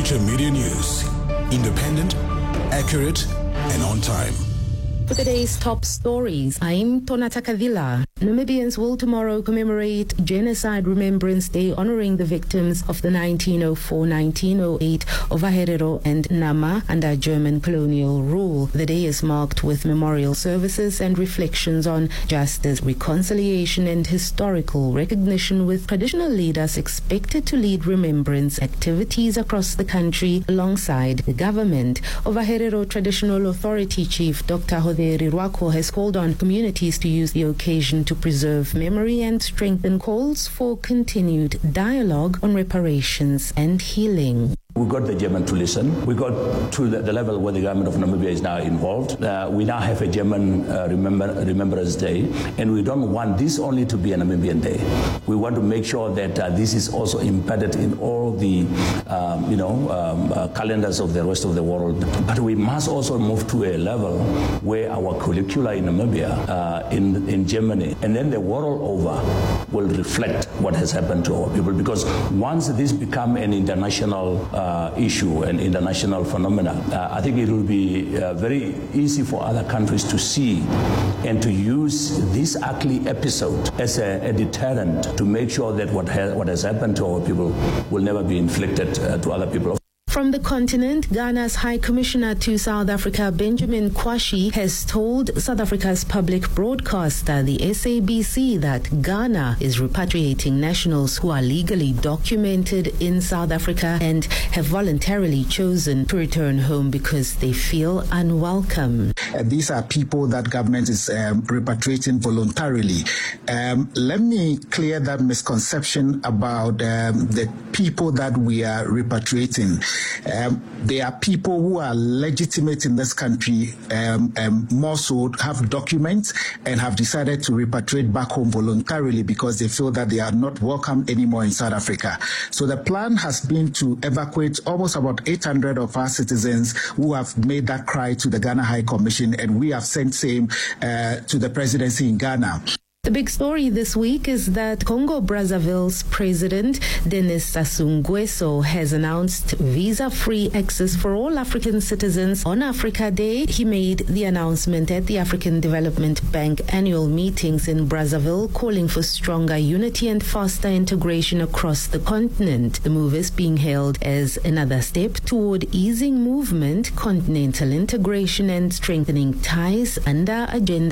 Future Media News. Independent, accurate, and on time. For today's top stories, I'm Tonata Kavila. Namibians will tomorrow commemorate Genocide Remembrance Day, honoring the victims of the 1904-1908 Ovaherero and Nama under German colonial rule. The day is marked with memorial services and reflections on justice, reconciliation, and historical recognition, with traditional leaders expected to lead remembrance activities across the country alongside the government. Ovaherero Traditional Authority Chief Dr. Rwako has called on communities to use the occasion to preserve memory and strengthen calls for continued dialogue on reparations and healing. We got the German to listen. We got to the level where the government of Namibia is now involved. We now have a German Remembrance Day, and we don't want this only to be a Namibian day. We want to make sure that this is also embedded in all the calendars of the rest of the world. But we must also move to a level where our curricula in Namibia, in Germany, and then the world over will reflect what has happened to our people. Because once this becomes an international issue and international phenomena, I think it will be very easy for other countries to see and to use this ugly episode as a deterrent to make sure that what has happened to our people will never be inflicted to other people. From the continent, Ghana's High Commissioner to South Africa, Benjamin Kwashi, has told South Africa's public broadcaster, the SABC, that Ghana is repatriating nationals who are legally documented in South Africa and have voluntarily chosen to return home because they feel unwelcome. These are people that government is repatriating voluntarily. Let me clear that misconception about the people that we are repatriating. They are people who are legitimate in this country, more so have documents and have decided to repatriate back home voluntarily because they feel that they are not welcome anymore in South Africa. So the plan has been to evacuate almost about 800 of our citizens who have made that cry to the Ghana High Commission, and we have sent same to the presidency in Ghana. The big story this week is that Congo-Brazzaville's President Denis Sassou Nguesso has announced visa-free access for all African citizens on Africa Day. He made the announcement at the African Development Bank annual meetings in Brazzaville, calling for stronger unity and faster integration across the continent. The move is being hailed as another step toward easing movement, continental integration, and strengthening ties under Agenda